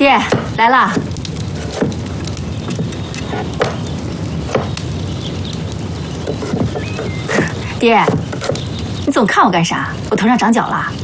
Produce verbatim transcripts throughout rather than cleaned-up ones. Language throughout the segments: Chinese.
爹来了。爹，你总看我干啥？我头上长角了？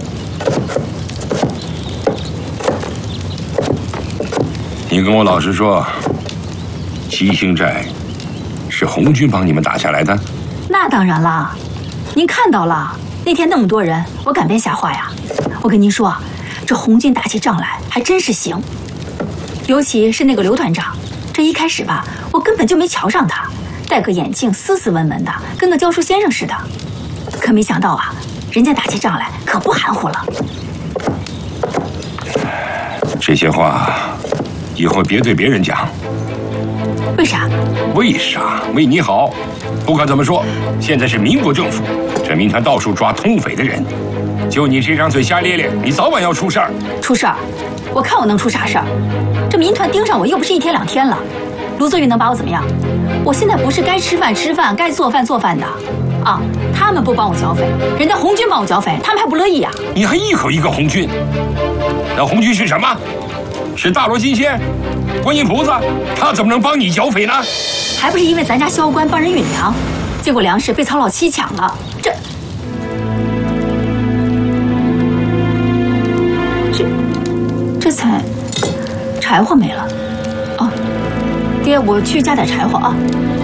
你跟我老实说，七星寨是红军帮你们打下来的？ 那当然了，您看到了，那天那么多人，我敢编瞎话呀？我跟您说，这红军打起仗来还真是行，尤其是那个刘团长，这一开始吧，我根本就没瞧上他，戴个眼镜，斯斯文文的，跟个教书先生似的。可没想到啊，人家打起仗来可不含糊了。 这些话以后别对别人讲。 为啥？ 为啥？为你好。不管怎么说，现在是民国政府，这民团到处抓通匪的人，就你这张嘴瞎咧咧，你早晚要出事儿。 出事儿？我看我能出啥事儿？这民团盯上我又不是一天两天了，卢作峪能把我怎么样？我现在不是该吃饭吃饭，该做饭做饭的。啊，他们不帮我剿匪，人家红军帮我剿匪，他们还不乐意呀、啊？ 你还一口一个红军？那红军是什么？是大罗金仙、观音菩萨，他怎么能帮你剿匪呢？ 还不是因为咱家萧官帮人运粮，结果粮食被曹老七抢了，这这这才柴火没了。哦，爹，我去加点柴火啊。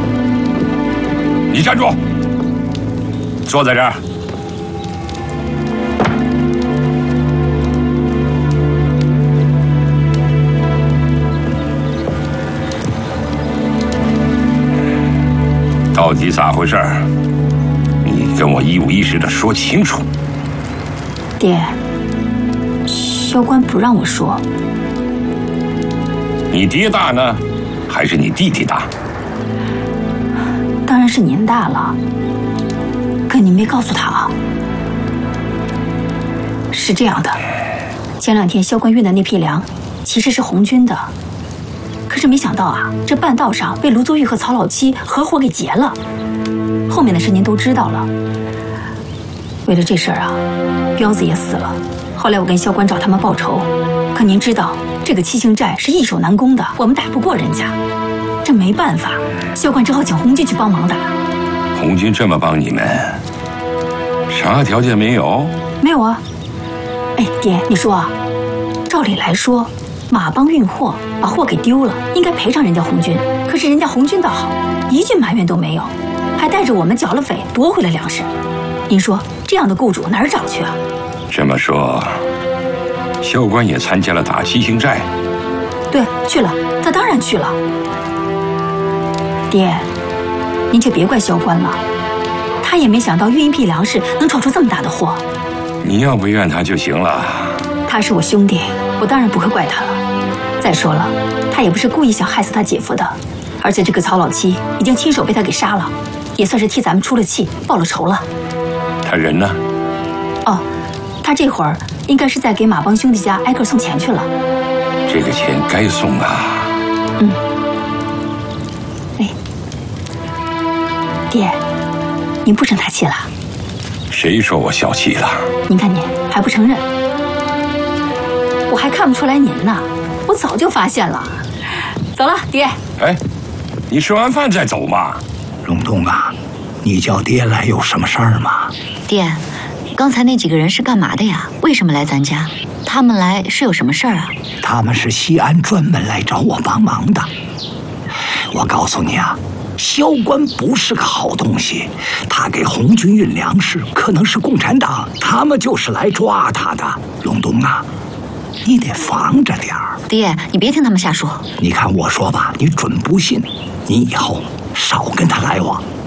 你站住！坐在这儿。到底咋回事？你跟我一五一十的说清楚。 爹，萧官不让我说。 你爹大呢，还是你弟弟大？ 当然是您大了。可您没告诉他啊。是这样的，前两天萧官运的那批粮，其实是红军的。可是没想到啊，这半道上被卢作峪和曹老七合伙给劫了。后面的事您都知道了。为了这事儿啊，彪子也死了。后来我跟萧官找他们报仇，可您知道，这个七星寨是易守难攻的，我们打不过人家。这没办法，萧官只好请红军去帮忙打。 红军这么帮你们，啥条件没有？ 没有啊。哎，爹，你说啊，照理来说，马帮运货把货给丢了，应该赔偿人家红军。可是人家红军倒好，一句埋怨都没有，还带着我们剿了匪，夺回了粮食。您说这样的雇主哪儿找去啊？ 这么说，萧官也参加了打七星寨？ 对，去了，他当然去了。爹，您就别怪萧官了，他也没想到运一批粮食能闯出这么大的祸。 你要不怨他就行了。 他是我兄弟，我当然不会怪他了。再说了，他也不是故意想害死他姐夫的，而且这个曹老七已经亲手被他给杀了，也算是替咱们出了气，报了仇了。 他人呢？ 哦，他这会儿应该是在给马帮兄弟家挨个送钱去了。 这个钱该送啊。 嗯。哎，爹，您不生他气了？ 谁说我小气了？ 您看您还不承认，我还看不出来您呢，我早就发现了。走了，爹。 哎，你吃完饭再走嘛。 荣东啊，你叫爹来有什么事儿吗？ 爹，刚才那几个人是干嘛的呀？为什么来咱家？他们来是有什么事儿啊？ 他们是西安专门来找我帮忙的。我告诉你啊，萧官不是个好东西，他给红军运粮食，可能是共产党，他们就是来抓他的。隆东啊，你得防着点儿。 爹，你别听他们瞎说。 你看我说吧，你准不信，你以后少跟他来往。